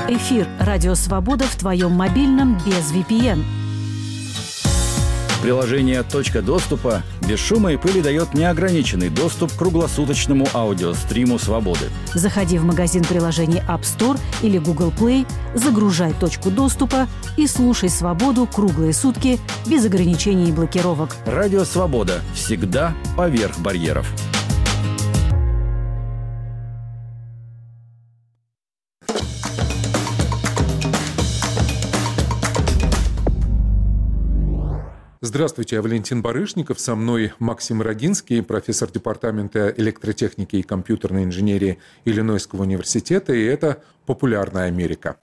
Эфир «Радио Свобода» в твоем мобильном без VPN. Приложение «Точка доступа» без шума и пыли дает неограниченный доступ к круглосуточному аудиостриму «Свободы». Заходи в магазин приложений App Store или Google Play, загружай «Точку доступа» и слушай «Свободу» круглые сутки без ограничений и блокировок. Радио «Свобода» всегда поверх барьеров. Здравствуйте, я Валентин Барышников, со мной Максим Рогинский, профессор департамента электротехники и компьютерной инженерии Иллинойского университета, и это «Популярная Америка».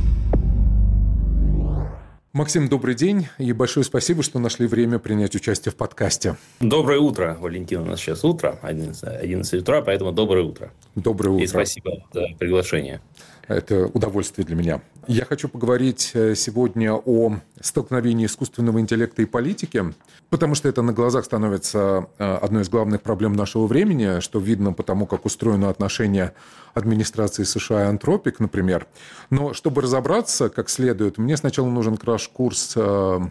Максим, добрый день, и большое спасибо, что нашли время принять участие в подкасте. Доброе утро, Валентин, у нас сейчас утро, 11 утра, поэтому доброе утро. Доброе утро. И спасибо за приглашение. Это удовольствие для меня. Я хочу поговорить сегодня о столкновении искусственного интеллекта и политики, потому что это на глазах становится одной из главных проблем нашего времени, что видно по тому, как устроено отношение администрации США и Anthropic, например. Но чтобы разобраться как следует, мне сначала нужен краш-курс в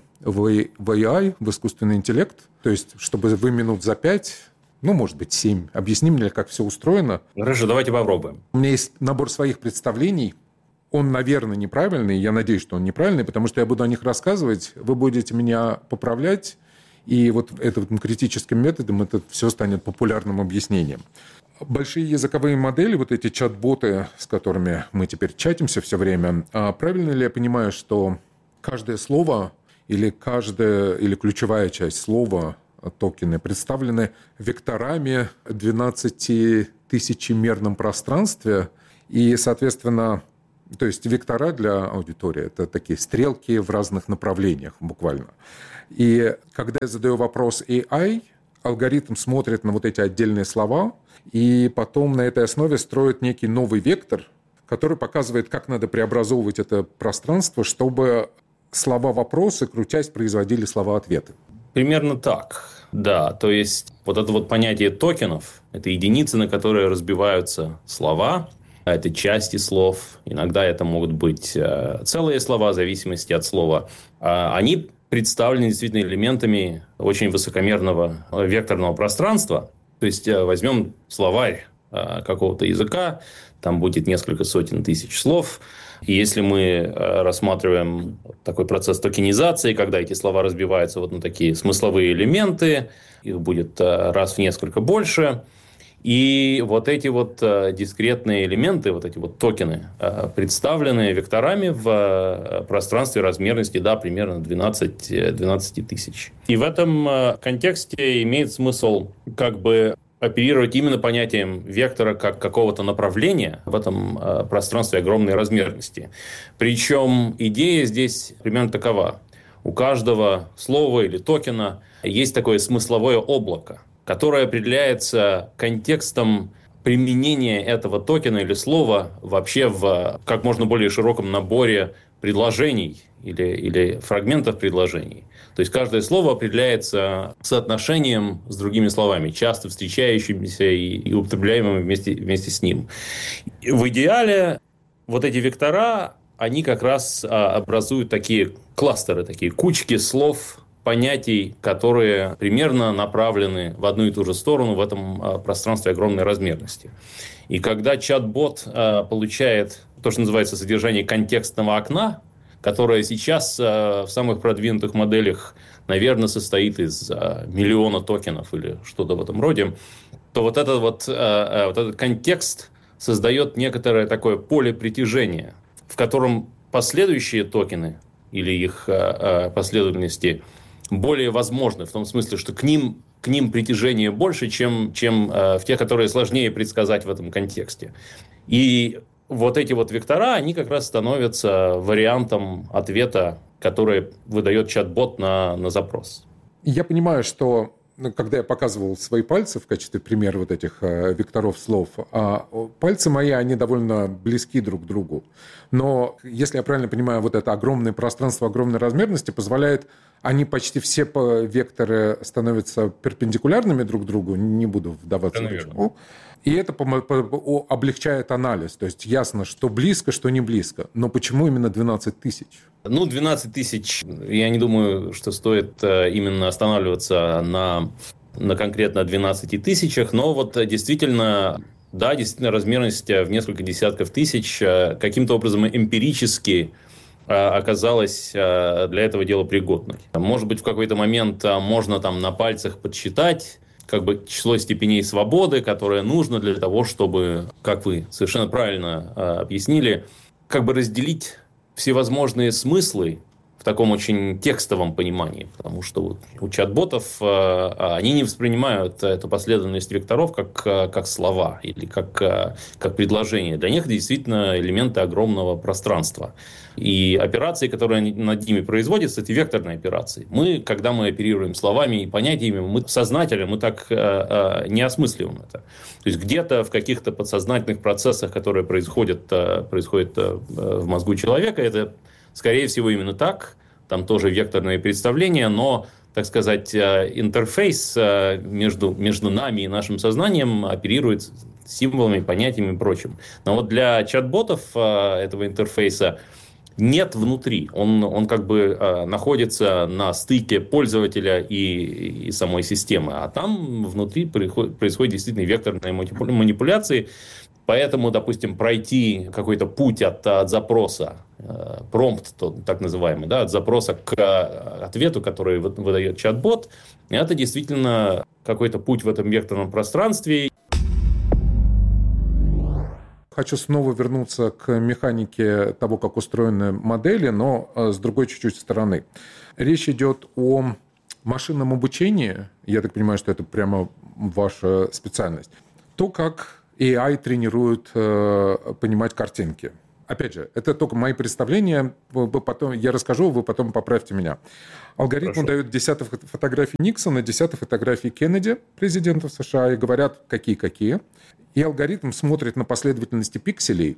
AI, в искусственный интеллект, то есть чтобы вы минут за 5... может быть, 7. Объясни мне, как все устроено. Хорошо, давайте попробуем. У меня есть набор своих представлений. Он, наверное, неправильный. Я надеюсь, что он неправильный, потому что я буду о них рассказывать. Вы будете меня поправлять. И вот этим критическим методом это все станет популярным объяснением. Большие языковые модели, вот эти чат-боты, с которыми мы теперь чатимся все время, правильно ли я понимаю, что каждое слово или ключевая часть слова, токены, представлены векторами в 12-тысячемерном пространстве. И, соответственно, то есть вектора для аудитории – это такие стрелки в разных направлениях буквально. И когда я задаю вопрос AI, алгоритм смотрит на вот эти отдельные слова и потом на этой основе строит некий новый вектор, который показывает, как надо преобразовывать это пространство, чтобы слова-вопросы, крутясь, производили слова-ответы. Примерно так, да. То есть, вот это вот понятие токенов – это единицы, на которые разбиваются слова, это части слов, иногда это могут быть целые слова, в зависимости от слова. Они представлены действительно элементами очень высокомерного векторного пространства. То есть, возьмем словарь какого-то языка, там будет несколько сотен тысяч слов. И если мы рассматриваем такой процесс токенизации, когда эти слова разбиваются вот на такие смысловые элементы, их будет раз в несколько больше. И вот эти вот дискретные элементы, вот эти вот токены, представлены векторами в пространстве размерности, да, примерно 12 тысяч. И в этом контексте имеет смысл как бы оперировать именно понятием вектора как какого-то направления в этом пространстве огромной размерности. Причем идея здесь примерно такова. У каждого слова или токена есть такое смысловое облако, которое определяется контекстом применения этого токена или слова вообще в как можно более широком наборе предложений или фрагментов предложений. То есть каждое слово определяется соотношением с другими словами, часто встречающимися и употребляемыми вместе с ним. В идеале вот эти вектора, они как раз образуют такие кластеры, такие кучки слов, понятий, которые примерно направлены в одну и ту же сторону в этом пространстве огромной размерности. И когда чат-бот получает то, что называется содержание контекстного окна, которое сейчас в самых продвинутых моделях, наверное, состоит из миллиона токенов или что-то в этом роде, то вот этот контекст создает некоторое такое поле притяжения, в котором последующие токены или их последовательности более возможны, в том смысле, что к ним притяжение больше, чем в тех, которые сложнее предсказать в этом контексте. И вот эти вот вектора, они как раз становятся вариантом ответа, который выдает чат-бот на запрос. Я понимаю, что когда я показывал свои пальцы в качестве примера вот этих векторов слов, пальцы мои, они довольно близки друг к другу. Но, если я правильно понимаю, вот это огромное пространство огромной размерности позволяет, они почти все векторы становятся перпендикулярными друг к другу, не буду вдаваться в это. И это облегчает анализ. То есть ясно, что близко, что не близко. Но почему именно 12 тысяч? 12 тысяч, я не думаю, что стоит именно останавливаться на конкретно 12 тысячах. Но вот действительно, да, действительно размерность в несколько десятков тысяч каким-то образом эмпирически оказалась для этого дела пригодной. Может быть, в какой-то момент можно там на пальцах подсчитать как бы число степеней свободы, которое нужно для того, чтобы, как вы совершенно правильно объяснили, как бы разделить всевозможные смыслы в таком очень текстовом понимании, потому что у чат-ботов они не воспринимают эту последовательность векторов как слова или как предложения. Для них это действительно элементы огромного пространства. И операции, которые над ними производятся, это векторные операции. Когда мы оперируем словами и понятиями, мы сознательно, мы так не осмысливаем это. То есть где-то в каких-то подсознательных процессах, которые происходят в мозгу человека, это скорее всего именно так. Там тоже векторные представления, но, так сказать, интерфейс между нами и нашим сознанием оперирует символами, понятиями и прочим. Но вот для чат-ботов этого интерфейса нет внутри. Он как бы находится на стыке пользователя и самой системы. А там внутри происходят действительно векторные манипуляции. Поэтому, допустим, пройти какой-то путь от запроса, промпт так называемый, да, от запроса к ответу, который выдает чат-бот, это действительно какой-то путь в этом векторном пространстве. Хочу снова вернуться к механике того, как устроены модели, но с другой чуть-чуть стороны. Речь идет о машинном обучении. Я так понимаю, что это прямо ваша специальность. То, как AI тренирует понимать картинки. Опять же, это только мои представления. Я расскажу, вы потом поправьте меня. Алгоритм дает десяток фотографий Никсона, десяток фотографий Кеннеди, президента США, и говорят, какие. И алгоритм смотрит на последовательности пикселей.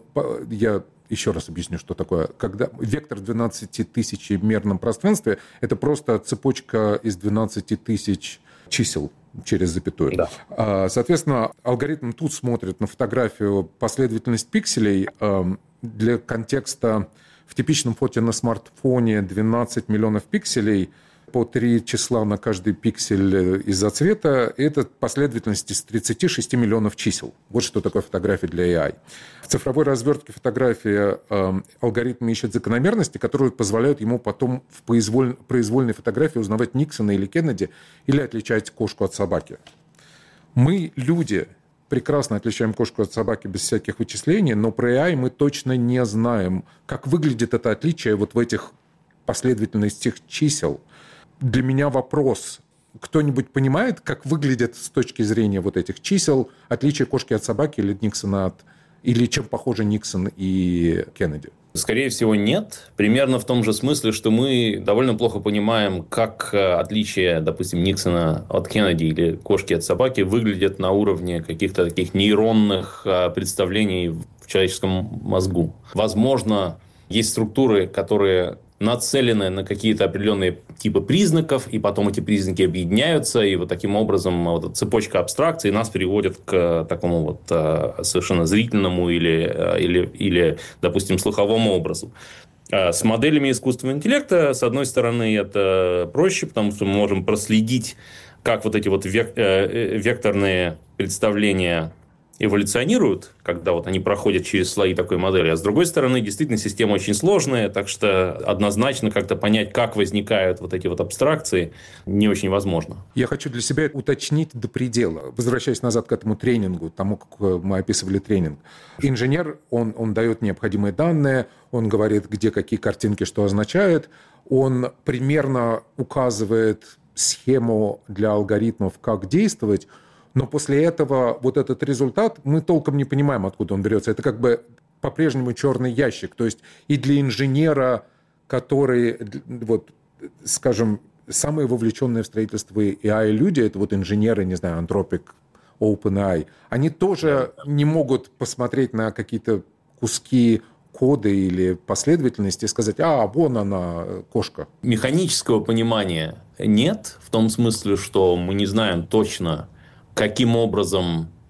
Я еще раз объясню, что такое. Когда вектор 12 тысяч в мерном пространстве, это просто цепочка из 12 тысяч чисел через запятую. Да. Соответственно, алгоритм тут смотрит на фотографию последовательность пикселей. Для контекста в типичном фото на смартфоне 12 миллионов пикселей, по 3 числа на каждый пиксель из-за цвета, это последовательность из 36 миллионов чисел. Вот что такое фотография для AI. В цифровой развертке фотографии алгоритм ищет закономерности, которые позволяют ему потом в произвольной фотографии узнавать Никсона или Кеннеди или отличать кошку от собаки. Мы, люди, прекрасно отличаем кошку от собаки без всяких вычислений, но про AI мы точно не знаем, как выглядит это отличие вот в этих последовательностях чисел. Для меня вопрос, кто-нибудь понимает, как выглядит с точки зрения вот этих чисел отличие кошки от собаки или Никсона или чем похожи Никсон и Кеннеди? Скорее всего, нет. Примерно в том же смысле, что мы довольно плохо понимаем, как отличие, допустим, Никсона от Кеннеди или кошки от собаки выглядят на уровне каких-то таких нейронных представлений в человеческом мозгу. Возможно, есть структуры, которые нацелены на какие-то определенные типы признаков, и потом эти признаки объединяются, и вот таким образом вот цепочка абстракций нас приводит к такому вот совершенно зрительному или, допустим, слуховому образу. С моделями искусственного интеллекта, с одной стороны, это проще, потому что мы можем проследить, как вот эти вот векторные представления эволюционируют, когда вот они проходят через слои такой модели. А с другой стороны, действительно, система очень сложная, так что однозначно как-то понять, как возникают вот эти вот абстракции, не очень возможно. Я хочу для себя уточнить до предела, возвращаясь назад к этому тренингу, тому, как мы описывали тренинг. Инженер, он дает необходимые данные, он говорит, где какие картинки что означают, он примерно указывает схему для алгоритмов, как действовать. Но после этого вот этот результат, мы толком не понимаем, откуда он берется. Это как бы по-прежнему черный ящик. То есть и для инженера, который, вот, скажем, самые вовлеченные в строительство AI люди, это вот инженеры, не знаю, Anthropic, OpenAI, они тоже не могут посмотреть на какие-то куски кода или последовательности и сказать, вон она, кошка. Механического понимания нет, в том смысле, что мы не знаем точно, каким образом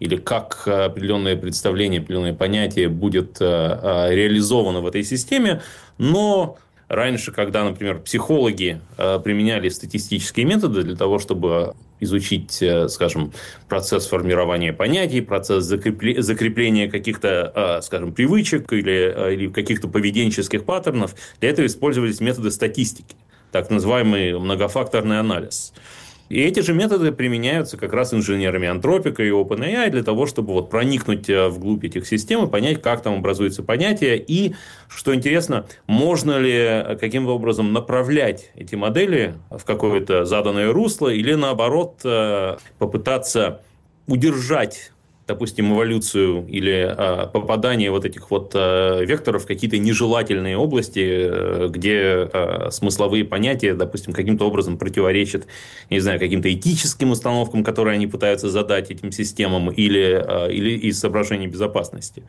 или как определенное представление, определенное понятие будет реализовано в этой системе. Но раньше, когда, например, психологи применяли статистические методы для того, чтобы изучить, скажем, процесс формирования понятий, процесс закрепления каких-то, скажем, привычек или каких-то поведенческих паттернов, для этого использовались методы статистики, так называемый многофакторный анализ. И эти же методы применяются как раз инженерами Антропика и OpenAI для того, чтобы вот проникнуть вглубь этих систем и понять, как там образуется понятие. И, что интересно, можно ли каким-то образом направлять эти модели в какое-то заданное русло или, наоборот, попытаться удержать, допустим, эволюцию или попадание вот этих вот векторов в какие-то нежелательные области, где смысловые понятия, допустим, каким-то образом противоречат, не знаю, каким-то этическим установкам, которые они пытаются задать этим системам, или из соображений безопасности.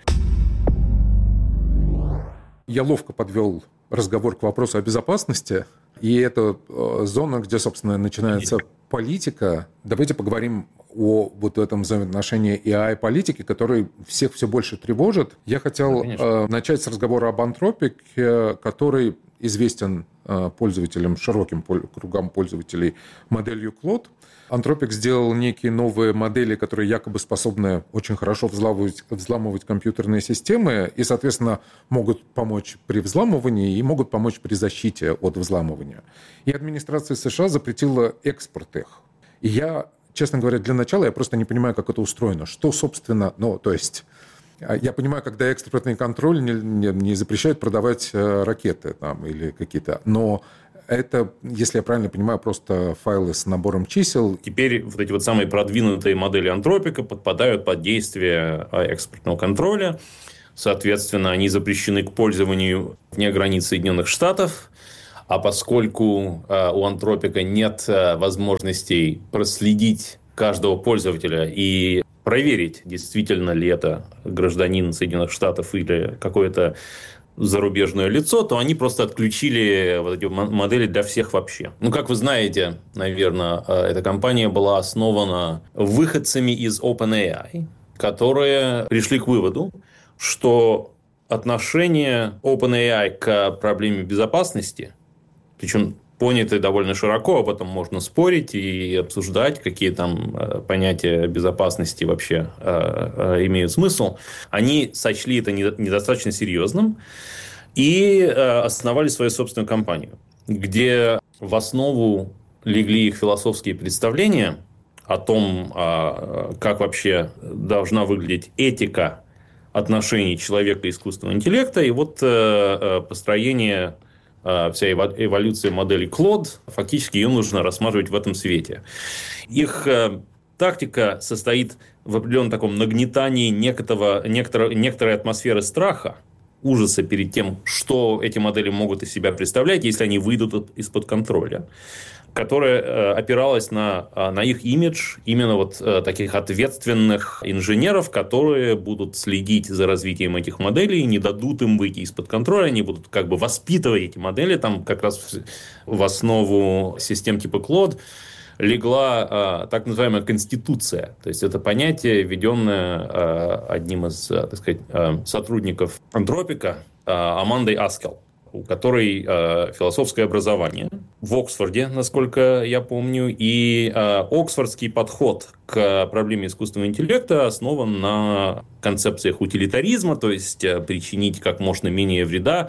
Я ловко подвел разговор к вопросу о безопасности, и это зона, где, собственно, начинается политика. Давайте поговорим о вот этом взаимоотношении AI-политики, который всех все больше тревожит. Я хотел начать с разговора об Антропике, который известен пользователям, широким кругам пользователей моделью Claude. Антропик сделал некие новые модели, которые якобы способны очень хорошо взламывать компьютерные системы и, соответственно, могут помочь при взламывании и могут помочь при защите от взламывания. И администрация США запретила экспорт их. И я, честно говоря, для начала я просто не понимаю, как это устроено. Что, собственно, я понимаю, когда экспортный контроль не запрещает продавать ракеты там, или какие-то, но это, если я правильно понимаю, просто файлы с набором чисел. Теперь вот эти вот самые продвинутые модели Антропика подпадают под действие экспортного контроля. Соответственно, они запрещены к пользованию вне границ Соединенных Штатов. А поскольку у Антропика нет возможностей проследить каждого пользователя и проверить, действительно ли это гражданин Соединенных Штатов или какое-то зарубежное лицо, то они просто отключили вот эти модели для всех вообще. Как вы знаете, наверное, эта компания была основана выходцами из OpenAI, которые пришли к выводу, что отношение OpenAI к проблеме безопасности, причем поняты довольно широко, об этом можно спорить и обсуждать, какие там понятия безопасности вообще имеют смысл. Они сочли это недостаточно серьезным и основали свою собственную компанию, где в основу легли их философские представления о том, как вообще должна выглядеть этика отношений человека и искусственного интеллекта, и вот построение вся эволюция модели Claude, фактически ее нужно рассматривать в этом свете. Их тактика состоит в определенном таком нагнетании некоторой атмосферы страха, ужаса перед тем, что эти модели могут из себя представлять, если они выйдут из-под контроля, которая опиралась на их имидж именно вот таких ответственных инженеров, которые будут следить за развитием этих моделей, не дадут им выйти из-под контроля, они будут как бы воспитывать эти модели. Там как раз в основу систем типа Claude легла так называемая конституция. То есть это понятие, введенное одним из, так сказать, сотрудников Антропика, Амандой Аскел, у которой философское образование в Оксфорде, насколько я помню, и оксфордский подход к проблеме искусственного интеллекта основан на концепциях утилитаризма, то есть причинить как можно меньше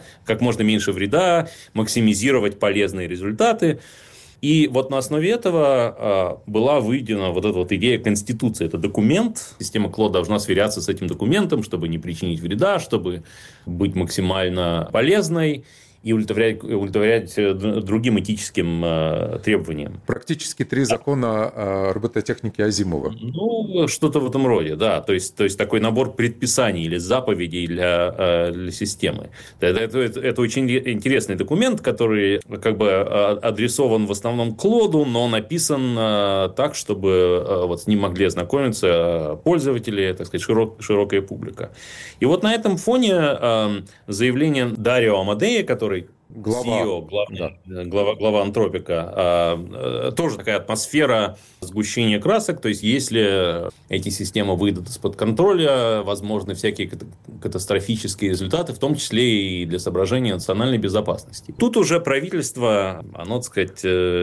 вреда, максимизировать полезные результаты. И вот на основе этого была выведена вот эта вот идея конституции. Это документ. Система Claude должна сверяться с этим документом, чтобы не причинить вреда, чтобы быть максимально полезной и удовлетворять другим этическим требованиям. Практически 3 закона робототехники Азимова. Что-то в этом роде, да. То есть такой набор предписаний или заповедей для системы. Это очень интересный документ, который как бы адресован в основном Claude, но написан так, чтобы вот с ним могли ознакомиться пользователи, так сказать, широкая публика. И вот на этом фоне заявление Дарио Амадея, который CEO, глава Антропика, тоже такая атмосфера сгущения красок. То есть, если эти системы выйдут из-под контроля, возможны всякие катастрофические результаты, в том числе и для соображения национальной безопасности. Тут уже правительство, оно, так сказать,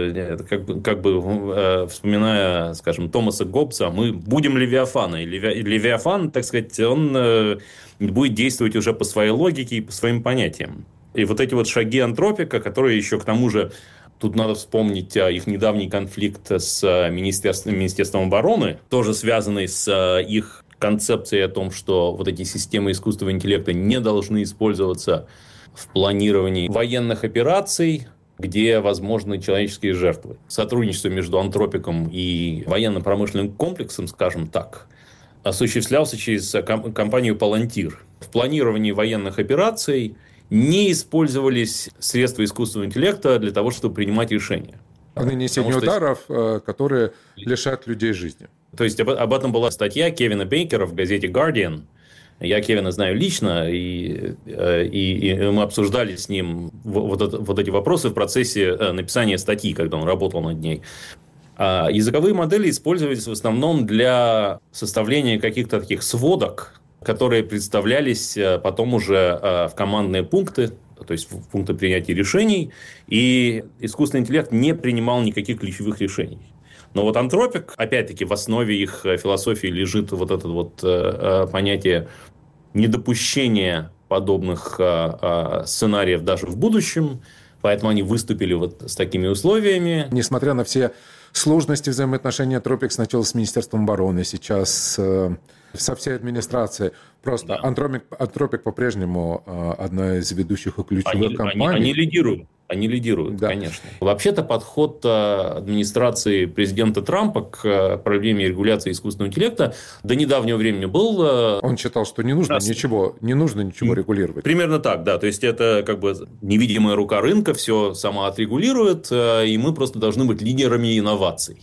вспоминая, скажем, Томаса Гоббса, мы будем Левиафана. И Левиафан, так сказать, он будет действовать уже по своей логике и по своим понятиям. И вот эти вот шаги Антропика, которые еще к тому же, тут надо вспомнить их недавний конфликт с Министерством обороны, тоже связанный с их концепцией о том, что вот эти системы искусственного интеллекта не должны использоваться в планировании военных операций, где возможны человеческие жертвы. Сотрудничество между Антропиком и военно-промышленным комплексом, скажем так, осуществлялся через компанию Palantir. В планировании военных операций не использовались средства искусственного интеллекта для того, чтобы принимать решения. О нанесении ударов, которые лишат людей жизни. То есть, об этом была статья Кевина Бейкера в газете «Guardian». Я Кевина знаю лично, и мы обсуждали с ним вот эти вопросы в процессе написания статьи, когда он работал над ней. Языковые модели использовались в основном для составления каких-то таких сводок, которые представлялись потом уже в командные пункты, то есть в пункты принятия решений, и искусственный интеллект не принимал никаких ключевых решений. Но вот Антропик, опять-таки, в основе их философии лежит вот это вот понятие недопущения подобных сценариев даже в будущем, поэтому они выступили вот с такими условиями. Несмотря на все сложности взаимоотношений Антропик сначала с Министерством обороны, сейчас со всей администрацией. Просто да. Антропик по-прежнему одна из ведущих и ключевых компаний. Они лидируют, да. Конечно. Вообще-то подход администрации президента Трампа к проблеме регуляции искусственного интеллекта до недавнего времени был... Он считал, что не нужно ничего регулировать. Примерно так, да. То есть, это как бы невидимая рука рынка все сама отрегулирует, и мы просто должны быть лидерами инноваций.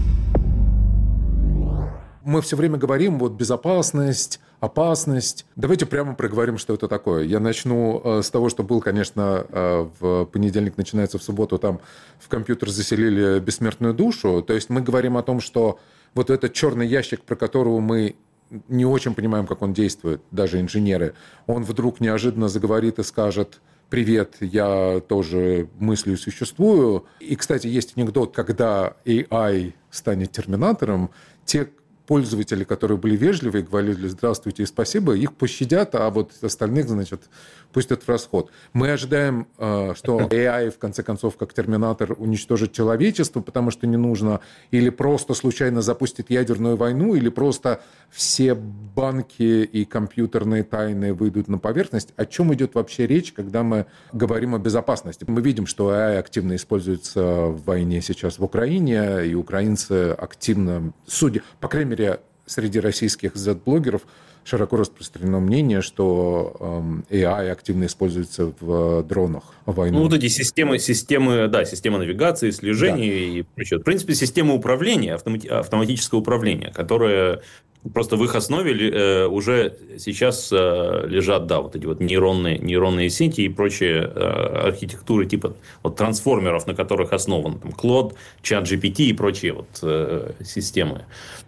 Мы все время говорим, вот безопасность, опасность. Давайте прямо проговорим, что это такое. Я начну с того, что был, конечно, в понедельник, начинается в субботу, там в компьютер заселили бессмертную душу. То есть мы говорим о том, что вот этот черный ящик, про которого мы не очень понимаем, как он действует, даже инженеры, он вдруг неожиданно заговорит и скажет: «Привет, я тоже мыслю и существую». И, кстати, есть анекдот, когда AI станет терминатором, те пользователи, которые были вежливы и говорили «здравствуйте» и «спасибо», их пощадят, а вот остальных, значит, пустят в расход. Мы ожидаем, что AI, в конце концов, как терминатор, уничтожит человечество, потому что не нужно, или просто случайно запустит ядерную войну, или просто все банки и компьютерные тайны выйдут на поверхность. О чем идет вообще речь, когда мы говорим о безопасности? Мы видим, что AI активно используется в войне сейчас в Украине, и украинцы активно, судя, по крайней мере, среди российских Z-блогеров широко распространено мнение, что AI активно используется в дронах в войну. Ну, вот эти системы навигации, слежения и прочее. В принципе, система управления, автоматическое управление, которое просто в их основе уже сейчас лежат, да, вот эти вот нейронные сети и прочие архитектуры типа вот трансформеров, на которых основан там Claude, ChatGPT и прочие вот системы.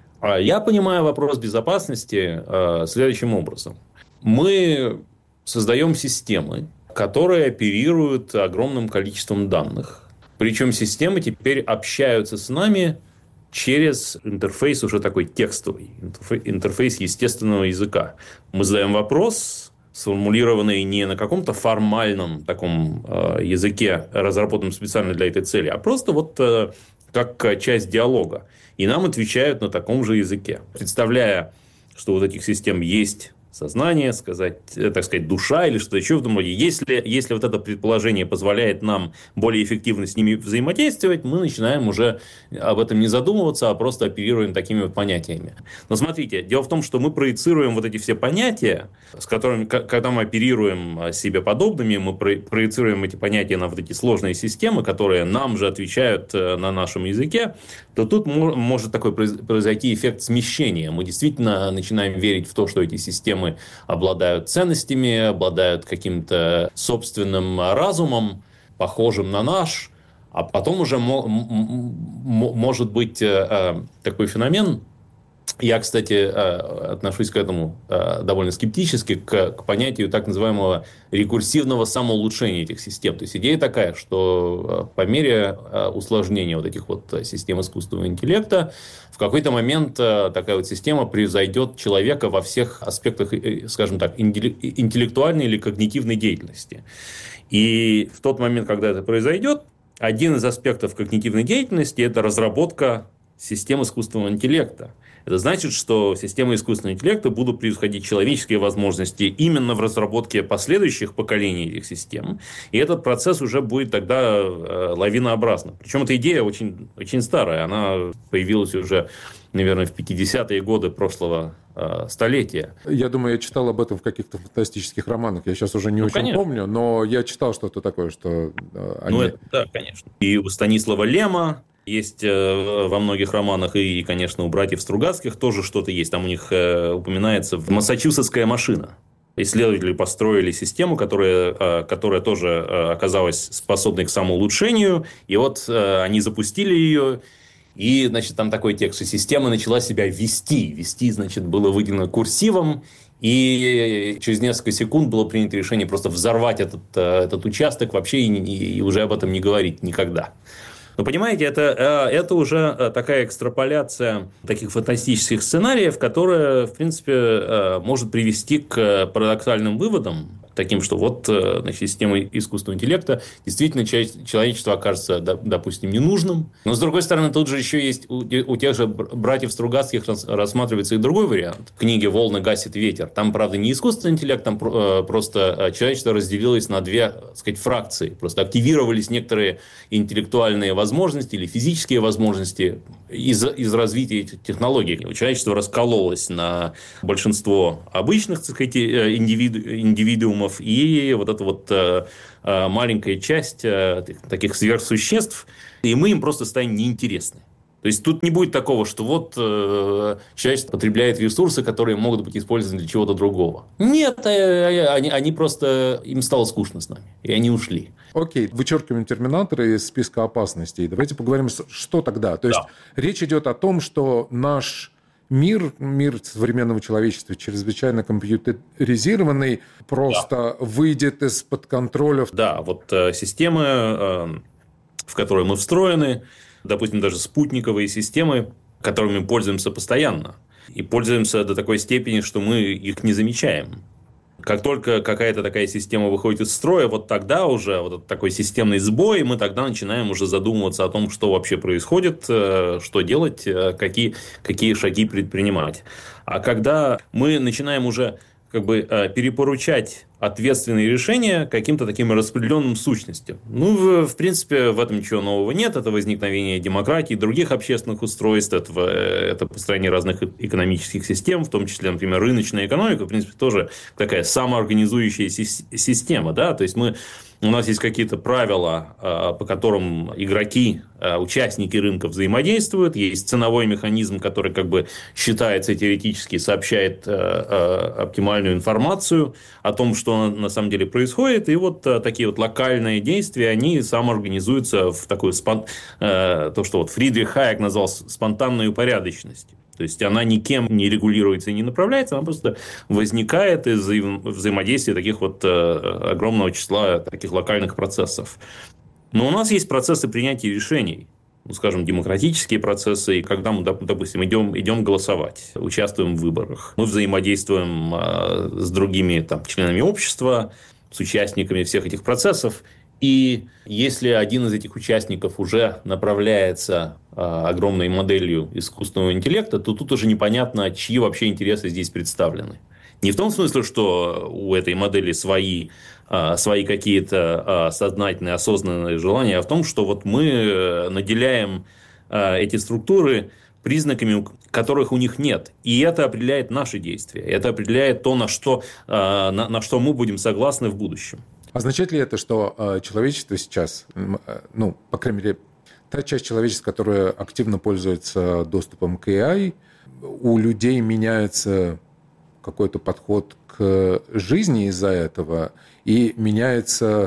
Я понимаю вопрос безопасности следующим образом. Мы создаем системы, которые оперируют огромным количеством данных. Причем системы теперь общаются с нами через интерфейс уже такой текстовый, интерфейс естественного языка. Мы задаем вопрос, сформулированный не на каком-то формальном таком языке, разработанном специально для этой цели, а просто вот как часть диалога. И нам отвечают на таком же языке. Представляя, что у этих систем есть сознание, так сказать, душа или что-то еще в этом роде. Если вот это предположение позволяет нам более эффективно с ними взаимодействовать, мы начинаем уже об этом не задумываться, а просто оперируем такими вот понятиями. Но смотрите, дело в том, что мы проецируем вот эти все понятия, с которыми, когда мы оперируем себе подобными, мы проецируем эти понятия на вот эти сложные системы, которые нам же отвечают на нашем языке, то тут может такой произойти эффект смещения. Мы действительно начинаем верить в то, что эти системы обладают ценностями, обладают каким-то собственным разумом, похожим на наш, а потом уже может быть такой феномен. Я, кстати, отношусь к этому довольно скептически, к понятию так называемого рекурсивного самоулучшения этих систем. То есть идея такая, что по мере усложнения вот этих вот систем искусственного интеллекта в какой-то момент такая вот система превзойдет человека во всех аспектах, скажем так, интеллектуальной или когнитивной деятельности. И в тот момент, когда это произойдет, один из аспектов когнитивной деятельности – это разработка систем искусственного интеллекта. Это значит, что системы искусственного интеллекта будут превосходить человеческие возможности именно в разработке последующих поколений этих систем. И этот процесс уже будет тогда лавинообразным. Причем эта идея очень, очень старая. Она появилась уже, наверное, в 50-е годы прошлого столетия. Я думаю, я читал об этом в каких-то фантастических романах. Я сейчас уже не очень конечно. помню, но я читал что-то такое, что они... Да, конечно. И у Станислава Лема есть во многих романах, и, конечно, у братьев Стругацких тоже что-то есть. Там у них упоминается «Массачусетская машина». Исследователи построили систему, которая тоже оказалась способной к самоулучшению. И вот они запустили ее. И, значит, там такой текст, что система начала себя вести. Вести, значит, было выделено курсивом. И через несколько секунд было принято решение просто взорвать этот участок вообще и уже об этом не говорить никогда. Но, понимаете, это уже такая экстраполяция таких фантастических сценариев, которая, в принципе, может привести к парадоксальным выводам, таким, что вот, значит, система искусственного интеллекта действительно человечество окажется, допустим, ненужным. Но, с другой стороны, тут же еще есть у тех же братьев Стругацких рассматривается и другой вариант. В книге «Волны гасит ветер». Там, правда, не искусственный интеллект, там просто человечество разделилось на две, так сказать, фракции. Просто активировались некоторые интеллектуальные возможности или физические возможности из развития этих технологий. Человечество раскололось на большинство обычных, так сказать, индивидуумов и вот эта вот маленькая часть таких сверхсуществ, и мы им просто станем неинтересны. То есть тут не будет такого, что вот человечество потребляет ресурсы, которые могут быть использованы для чего-то другого. Нет, они просто, им стало скучно с нами, и они ушли. Окей, вычеркиваем терминаторы из списка опасностей. Давайте поговорим, что тогда. То есть речь идет о том, что наш мир современного человечества, чрезвычайно компьютеризированный, просто выйдет из-под контроля. Да, вот системы, в которые мы встроены, допустим, даже спутниковые системы, которыми пользуемся постоянно. И пользуемся до такой степени, что мы их не замечаем. Как только какая-то такая система выходит из строя, вот тогда уже вот такой системный сбой, мы тогда начинаем уже задумываться о том, что вообще происходит, что делать, какие шаги предпринимать. А когда мы начинаем уже как бы перепоручать ответственные решения каким-то таким распределенным сущностям. Ну, в принципе, в этом ничего нового нет. Это возникновение демократии, других общественных устройств, это построение разных экономических систем, в том числе, например, рыночная экономика, в принципе, тоже такая самоорганизующаяся система. Да? То есть, у нас есть какие-то правила, по которым игроки, участники рынка взаимодействуют. Есть ценовой механизм, который как бы считается теоретически, сообщает оптимальную информацию о том, что на самом деле происходит. И вот такие вот локальные действия, они самоорганизуются в такую то, что вот Фридрих Хайек назвал спонтанной упорядоченностью. То есть она никем не регулируется и не направляется, она просто возникает из взаимодействия таких вот огромного числа таких локальных процессов. Но у нас есть процессы принятия решений, ну, скажем, демократические процессы, и когда мы, допустим, идем голосовать, участвуем в выборах, мы взаимодействуем с другими членами общества, с участниками всех этих процессов. И если один из этих участников уже направляется огромной моделью искусственного интеллекта, то тут уже непонятно, чьи вообще интересы здесь представлены. Не в том смысле, что у этой модели свои какие-то сознательные, осознанные желания, а в том, что вот мы наделяем эти структуры признаками, которых у них нет. И это определяет наши действия. Это определяет то, на что мы будем согласны в будущем. Означает ли это, что человечество сейчас, ну, по крайней мере, та часть человечества, которая активно пользуется доступом к AI, у людей меняется какой-то подход к жизни из-за этого, и меняется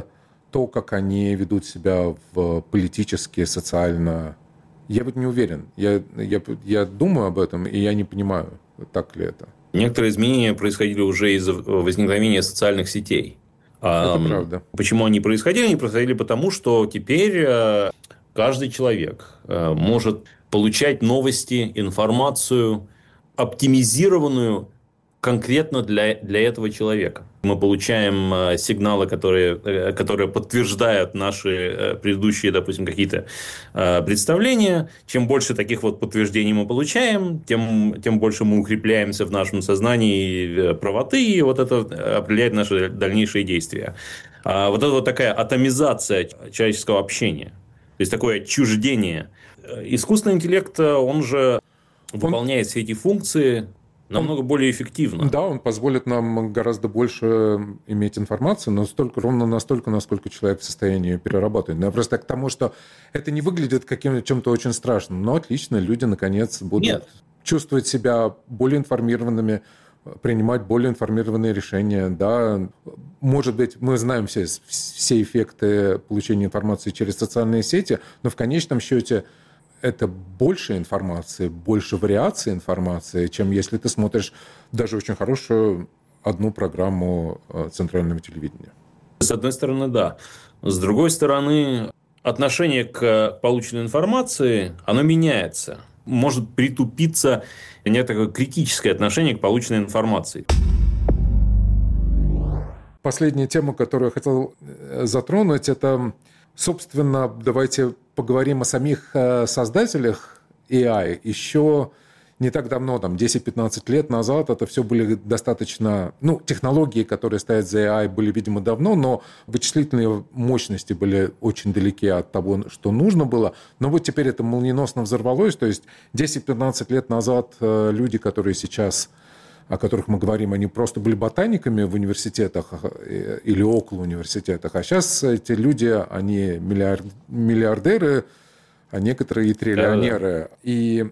то, как они ведут себя политически, социально, я вот не уверен. Я думаю об этом, и я не понимаю, так ли это. Некоторые изменения происходили уже из-за возникновения социальных сетей. Это правда. Почему они происходили? Они происходили потому, что теперь каждый человек может получать новости, информацию, оптимизированную конкретно для этого человека. Мы получаем сигналы, которые подтверждают наши предыдущие, допустим, какие-то представления. Чем больше таких вот подтверждений мы получаем, тем больше мы укрепляемся в нашем сознании правоты, и вот это определяет наши дальнейшие действия. Вот это вот такая атомизация человеческого общения, то есть такое отчуждение. Искусственный интеллект, он же выполняет все эти функции намного более эффективно. Да, он позволит нам гораздо больше иметь информацию, но ровно настолько, насколько человек в состоянии перерабатывать. Но я просто к тому, что это не выглядит чем-то очень страшным, но отлично, люди, наконец, будут чувствовать себя более информированными, принимать более информированные решения. Да. Может быть, мы знаем все эффекты получения информации через социальные сети, но в конечном счете это больше информации, больше вариаций информации, чем если ты смотришь даже очень хорошую одну программу центрального телевидения. С одной стороны, да. С другой стороны, отношение к полученной информации, оно меняется. Может притупиться некое критическое отношение к полученной информации. Последняя тема, которую я хотел затронуть, это, собственно, давайте поговорим о самих создателях AI. Еще не так давно, 10-15 лет назад, это все были достаточно... технологии, которые стоят за AI, были, видимо, давно, но вычислительные мощности были очень далеки от того, что нужно было. Но вот теперь это молниеносно взорвалось. То есть 10-15 лет назад люди, которые сейчас... о которых мы говорим, они просто были ботаниками в университетах или около университетах. А сейчас эти люди, они миллиардеры, а некоторые и триллионеры. И